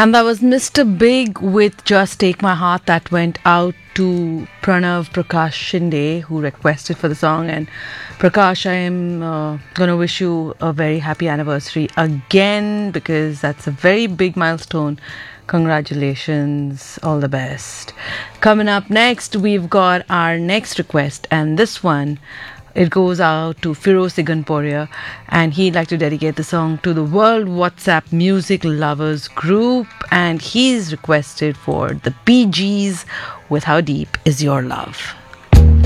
And that was Mr. Big with Just Take My Heart. That went out to Pranav Prakash Shinde, who requested for the song. And Prakash, I am going to wish you a very happy anniversary again, because that's a very big milestone. Congratulations. All the best. Coming up next, we've got our next request. And this one, it goes out to Firoz Siganporia, and he'd like to dedicate the song to the World WhatsApp Music Lovers Group, and he's requested for the Bee Gees with How Deep Is Your Love.